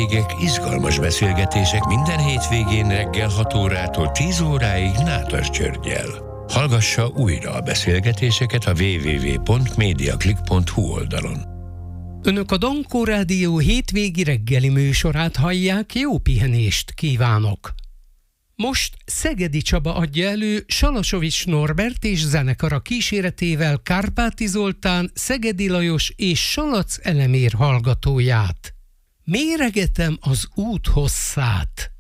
vendégek, izgalmas beszélgetések minden hétvégén reggel 6 órától 10 óráig Nádas Györggyel. Hallgassa újra a beszélgetéseket a www.mediaclick.hu oldalon. Önök a Dankó Rádió hétvégi reggeli műsorát hallják, jó pihenést kívánok! Most Szegedi Csaba adja elő Salasovics Norbert és zenekara kíséretével Kárpáti Zoltán, Szegedi Lajos és Salac Elemér hallgatóját. Méregetem az út hosszát.